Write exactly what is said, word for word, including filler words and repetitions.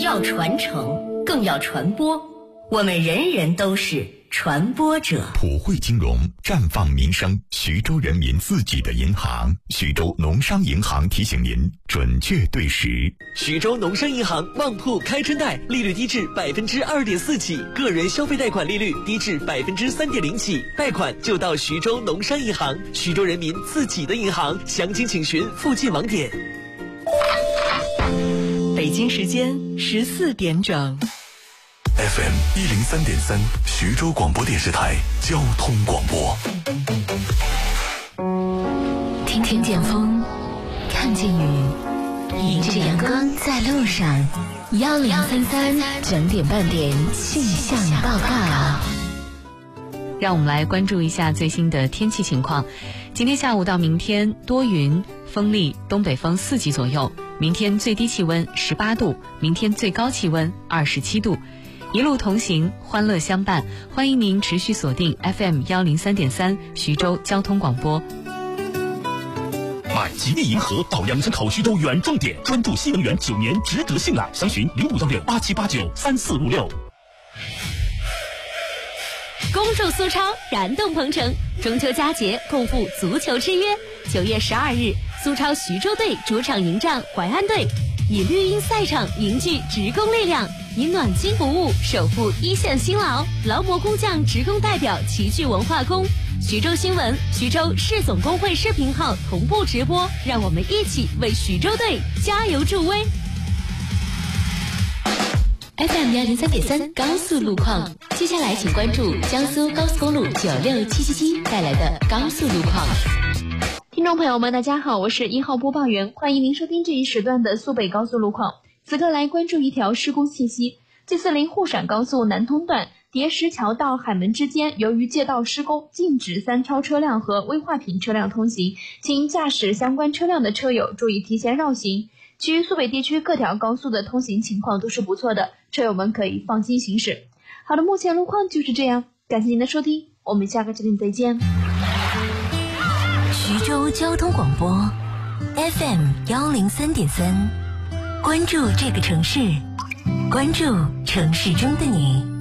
要传承，更要传播。我们人人都是传播者。 普惠金融，绽放民生，徐州人民自己的银行。徐州农商银行提醒您准确对时。 徐州农商银行旺铺开春贷，利率低至百分之二点四起，个人消费贷款利率低至百分之三点零起，贷款就到徐州农商银行，徐州人民自己的银行。详情请询附近网点。 北京时间十四点整。 F M 一零三点三，徐州广播电视台交通广播。 听听见风，看见雨，迎着阳光在路上。幺零三三整点半点气象报告。 让我们来关注一下最新的天气情况。今天下午到明天多云，风力东北风四级左右。明天最低气温十八度，明天最高气温二十七度。一路同行，欢乐相伴，欢迎您持续锁定 F M 幺零三点三徐州交通广播。 买吉利银河到两山口徐州远重点，专注新能源九年，值得信赖。详询零五幺六八七八九三四五六。 恭祝苏超燃动鹏程，中秋佳节共赴足球之约。九月十二日，苏超徐州队主场迎战淮安队，以绿茵赛场凝聚职工力量，以暖心服务守护一线辛劳。劳模工匠职工代表齐聚文化宫。徐州新闻、徐州市总工会视频号同步直播，让我们一起为徐州队加油助威。 F M 幺零三点三高速路况，接下来请关注江苏高速公路九六七七七带来的高速路况。 听众朋友们，大家好，我是一号播报员，欢迎您收听这一时段的苏北高速路况。此刻来关注一条施工信息：G 四零沪陕高速南通段叠石桥到海门之间，由于界道施工，禁止三超车辆和危化品车辆通行，请驾驶相关车辆的车友注意提前绕行。其余苏北地区各条高速的通行情况都是不错的，车友们可以放心行驶。好的，目前路况就是这样，感谢您的收听，我们下个视频再见。 徐州交通广播 F M 幺零三点三，关注这个城市，关注城市中的你。